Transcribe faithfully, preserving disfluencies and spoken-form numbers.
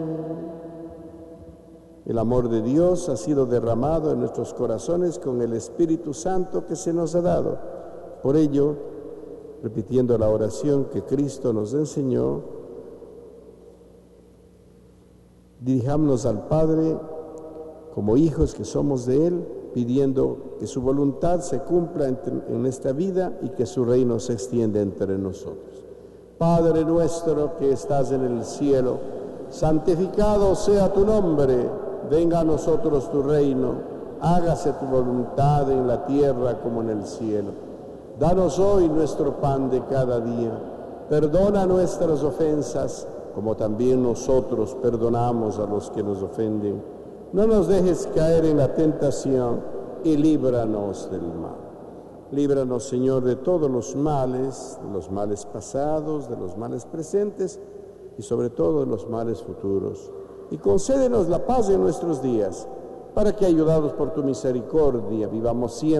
El amor de Dios ha sido derramado en nuestros corazones con el Espíritu Santo que se nos ha dado. Por ello, repitiendo la oración que Cristo nos enseñó, dirijámonos al Padre como hijos que somos de Él, pidiendo que su voluntad se cumpla en esta vida y que su reino se extienda entre nosotros. Padre nuestro que estás en el cielo, santificado sea tu nombre, venga a nosotros tu reino, hágase tu voluntad en la tierra como en el cielo. Danos hoy nuestro pan de cada día, perdona nuestras ofensas, como también nosotros perdonamos a los que nos ofenden. No nos dejes caer en la tentación y líbranos del mal. Líbranos, Señor, de todos los males, de los males pasados, de los males presentes y sobre todo de los males futuros. Y concédenos la paz en nuestros días, para que, ayudados por tu misericordia, vivamos siempre